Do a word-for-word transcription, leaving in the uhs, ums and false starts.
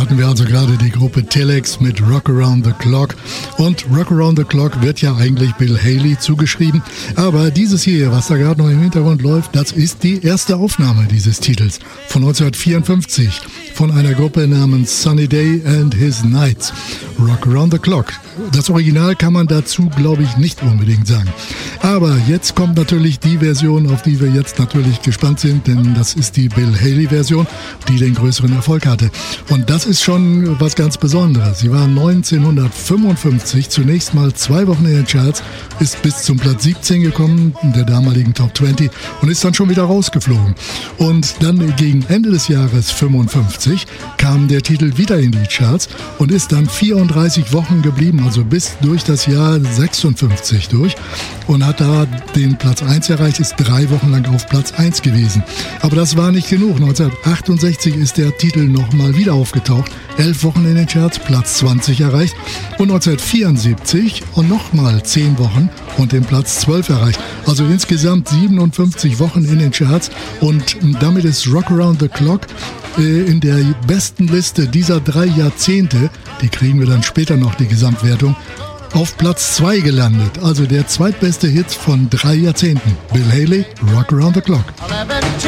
hatten wir also gerade die Gruppe Telex mit Rock Around the Clock. Und Rock Around the Clock wird ja eigentlich Bill Haley zugeschrieben. Aber dieses hier, was da gerade noch im Hintergrund läuft, das ist die erste Aufnahme dieses Titels von neunzehnhundertvierundfünfzig von einer Gruppe namens Sunny Day and His Nights. Rock Around the Clock. Das Original kann man dazu, glaube ich, nicht unbedingt sagen. Aber jetzt kommt natürlich die Version, auf die wir jetzt natürlich gespannt sind, denn das ist die Bill Haley-Version, die den größeren Erfolg hatte. Und das ist schon was ganz Besonderes. Sie war neunzehnhundertfünfundfünfzig zunächst mal zwei Wochen in den Charts, ist bis zum Platz siebzehn gekommen, in der damaligen Top zwanzig, und ist dann schon wieder rausgeflogen. Und dann gegen Ende des Jahres fünfundfünfzig kam der Titel wieder in die Charts und ist dann vierunddreißig Wochen geblieben, also bis durch das Jahr sechsundfünfzig durch, und hat da den Platz eins erreicht, ist drei Wochen lang auf Platz eins gewesen. Aber das war nicht genug. neunzehnhundertachtundsechzig ist der Titel nochmal wieder aufgetaucht, elf Wochen in den Charts, Platz zwanzig erreicht, und neunzehnhundertvierundsiebzig und nochmal zehn Wochen und den Platz zwölf erreicht. Also insgesamt siebenundfünfzig Wochen in den Charts, und damit ist Rock Around the Clock äh, in der besten Liste dieser drei Jahrzehnte, die kriegen wir dann später noch, die Gesamtwertung, auf Platz zwei gelandet. Also der zweitbeste Hit von drei Jahrzehnten. Bill Haley, Rock Around the Clock.